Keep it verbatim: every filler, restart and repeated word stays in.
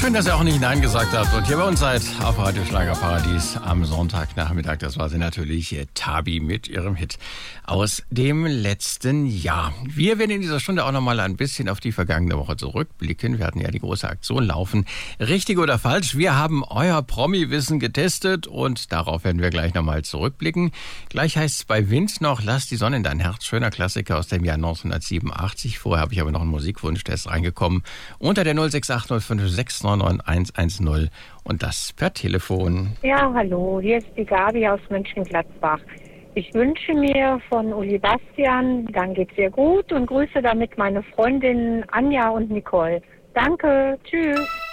schön, dass ihr auch nicht Nein gesagt habt und hier bei uns seid auf Radio Schlagerparadies am Sonntagnachmittag. Das war sie natürlich, Tabi mit ihrem Hit aus dem letzten Jahr. Wir werden in dieser Stunde auch nochmal ein bisschen auf die vergangene Woche zurückblicken. Wir hatten ja die große Aktion laufen. Richtig oder falsch? Wir haben euer Promi-Wissen getestet und darauf werden wir gleich nochmal zurückblicken. Gleich heißt es bei Wind noch Lass die Sonne in dein Herz. Schöner Klassiker aus dem Jahr neunzehnhundertsiebenundachtzig. Vorher habe ich aber noch einen Musikwunschtest reingekommen. Unter der null sechs acht null fünf sechs neun neun eins eins null und das per Telefon. Ja, hallo, hier ist die Gabi aus Mönchengladbach. Ich wünsche mir von Uli Bastian, dann geht's dir gut und grüße damit meine Freundinnen Anja und Nicole. Danke, tschüss.